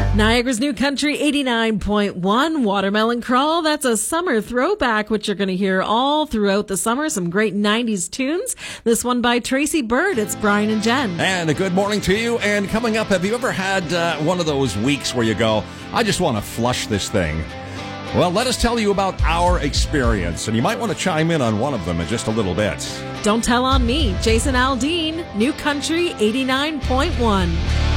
Niagara's New Country 89.1 Watermelon Crawl. That's a summer throwback, which you're going to hear all throughout the summer. Some great 90s tunes. This one by Tracy Bird. It's Brian and Jen. And a good morning to you. And coming up, have you ever had one of those weeks where you go, I just want to flush this thing? Well, let us tell you about our experience. And you might want to chime in on one of them in just a little bit. Don't tell on me. Jason Aldean, New Country 89.1.